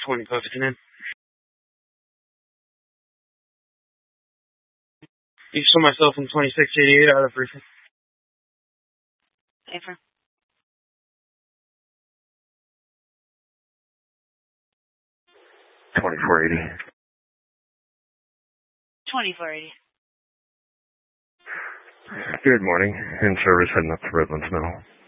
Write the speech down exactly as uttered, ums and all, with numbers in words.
twenty Puffington in. You saw myself in twenty-six eighty-eight out of briefing. April. twenty-four eighty. twenty-four eighty. Good morning. In service heading up to Redlands now.